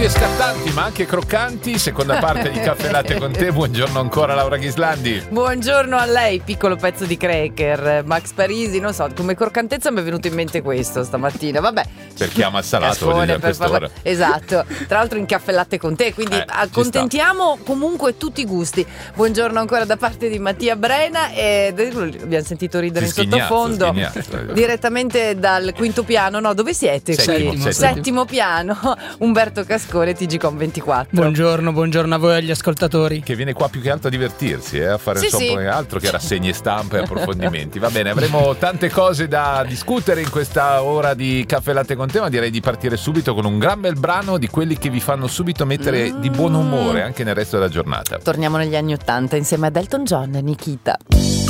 e scattanti, ma anche croccanti. Seconda parte di Caffè Latte con te. Buongiorno ancora Laura Ghislandi. Buongiorno a lei, piccolo pezzo di cracker. Max Parisi, non so, come croccantezza mi è venuto in mente questo stamattina. Vabbè. Perché ama il salato, voglio dire, a quest'ora. Esatto. Tra l'altro in Caffè Latte con te, quindi accontentiamo comunque tutti i gusti. Buongiorno ancora da parte di Mattia Brena e abbiamo sentito ridere in sottofondo. Direttamente dal quinto piano, no, dove siete? Settimo piano. Umberto Cascone, TGcom 24. Buongiorno a voi, agli ascoltatori. Che viene qua più che altro a divertirsi, a fare altro che rassegne stampa e approfondimenti. Va bene, avremo tante cose da discutere in questa ora di Caffè Latte con te, ma direi di partire subito con un gran bel brano di quelli che vi fanno subito mettere di buon umore anche nel resto della giornata. Torniamo negli anni '80 insieme ad Elton John e Nikita.